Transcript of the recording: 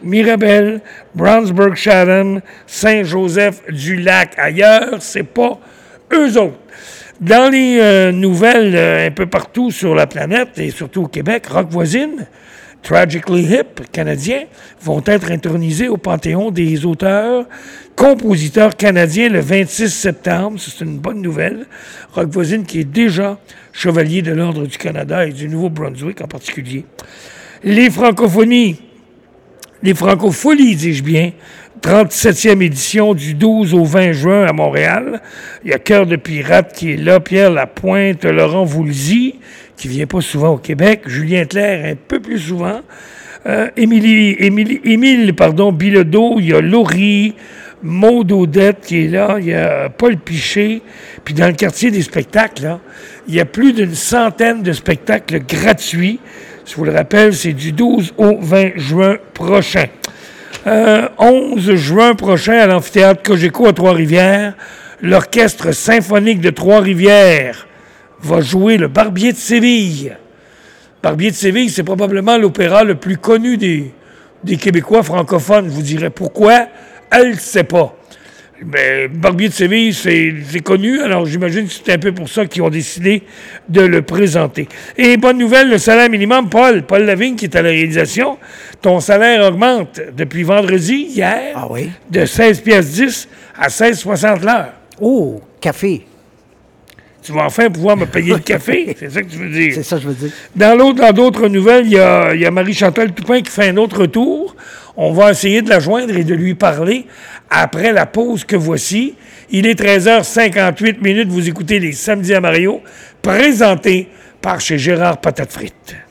Mirabel, Brownsburg-Chatham, Saint-Joseph-du-Lac. Ailleurs, c'est pas eux autres. Dans les nouvelles un peu partout sur la planète, et surtout au Québec, Rock Voisine, Tragically Hip, canadiens, vont être intronisés au Panthéon des auteurs, compositeurs canadiens le 26 septembre. C'est une bonne nouvelle. Rock Voisine qui est déjà chevalier de l'Ordre du Canada et du Nouveau-Brunswick en particulier. Les francophonies, les francopholies, dis-je bien, 37e édition du 12 au 20 juin à Montréal. Il y a Cœur de Pirate qui est là, Pierre Lapointe, Laurent Voulzy, qui vient pas souvent au Québec, Julien Clerc un peu plus souvent, Émile Bilodeau, il y a Laurie, Maude Odette qui est là, il y a Paul Piché, puis dans le quartier des spectacles, là, il y a plus d'une centaine de spectacles gratuits. Je vous le rappelle, c'est du 12 au 20 juin prochain. 11 juin prochain, à l'amphithéâtre Cogeco à Trois-Rivières, l'Orchestre symphonique de Trois-Rivières va jouer le Barbier de Séville. Barbier de Séville, c'est probablement l'opéra le plus connu des Québécois francophones. Je vous dirais pourquoi? Elle ne sait pas. Mais Barbier de Séville, c'est connu, alors j'imagine que c'est un peu pour ça qu'ils ont décidé de le présenter. Et bonne nouvelle, le salaire minimum, Paul Lavigne qui est à la réalisation, ton salaire augmente depuis vendredi, hier, de 16,10 à 16,60 l'heure. Oh, café. Tu vas enfin pouvoir me payer le café, c'est ça que tu veux dire? C'est ça que je veux dire. Dans d'autres nouvelles, il y a Marie-Chantal Toupin qui fait un autre retour. On va essayer de la joindre et de lui parler après la pause que voici. Il est 13h58. Vous écoutez les Samedis à Mario, présentés par chez Gérard Patate Frites.